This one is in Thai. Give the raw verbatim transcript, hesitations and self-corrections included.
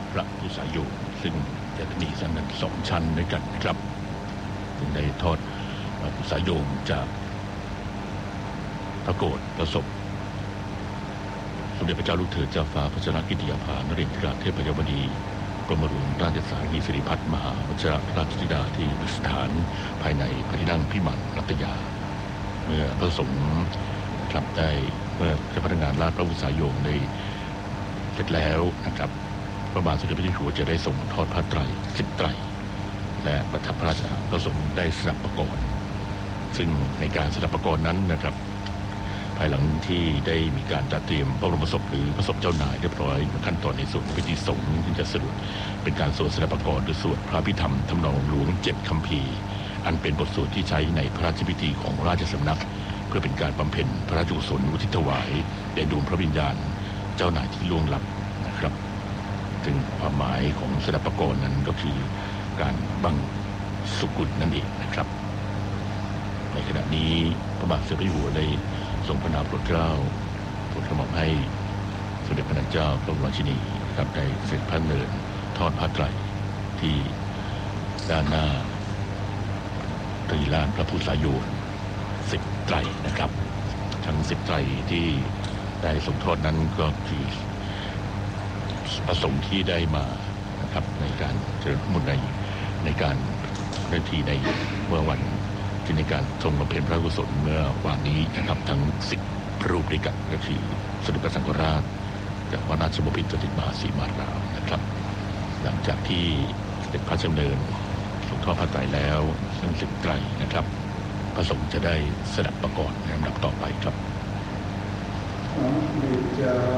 พระพุทธโยมซึ่งจะมีสันนั้นสองชั้นด้วยกันนะครับจึงได้ทอดพระพุทธโยมจากพระโกศพระศพสมเด็จพระเจ้าลูกเธอเจ้าฟ้าพัชรกิติยาภานเรนทราเทพยวดีกรมหลวงราชสานีสิริพัฒน์มหาวชิรราชธิดาที่ประดิษฐานภายในพระที่นั่งพิมานรัตยาเมื่อพระสงฆ์กลับได้เมื่อเจ้าพนักงานราชพระพุทธโยมได้เสร็จแล้วนะครับพระบาทสมเด็จพระเจ้าอยู่หัวจะได้ส่งทอดผ้าไตรสิบไตรและประทับพระราชทานพระสงฆ์ได้สดับประกรณ์ซึ่งในการสดับประกรณ์นั้นนะครับภายหลังที่ได้มีการจัดเตรียมพระบรมศพหรือพระศพเจ้านายเรียบร้อยขั้นตอนในส่วนพิธีสงฆ์ที่จะสรุปเป็นการสวดสดับประกรณ์หรือสวดพระพิธรรมทำนองหลวงเจ็ดคัมภีร์อันเป็นบทสวดที่ใช้ในพระราชพิธีของราชสำนักเพื่อเป็นการบำเพ็ญพระราชกุศลอุทิศถวายแด่ดวงพระวิญญาณเจ้านายที่ล่วงลับนะครับซึ่งความหมายของสดับประกรณ์นั้นก็คือการบังสุกุลนั่นเองนะครับในขณะนี้พระบาทสมเด็จพระเจ้าอยู่หัวได้ทรงพระนามโปรดเกล้าโปรดกระหม่อมให้สมเด็จพระนางเจ้าพระบรมราชินีครับได้เสด็จพระเนินทอดผ้าไตรที่ด้านหน้าตรีลานพระพุทธโยมสิบไตรนะครับทั้งสิบไตรที่ได้ทรงทอดนั้นก็คือประสงค์ที่ได้มานะครับในการเจริญพระมุนในในการในทีในเมื่อวันที่ในการทรงบำเพ็ญพระกุศลเมื่อวานนี้นะครับทั้งสิบรูปด้วยกันก็คือสมเด็จพระสังฆราชจากวัดราชบพิตรสถิตมหาสีมารามนะครับหลังจากที่เสด็จพระดำเนินทรงทอดผ้าไตรแล้วซึ่งสิบไตรนะครับพระสงฆ์จะได้สดับประกรณ์ในลำดับต่อไปครับ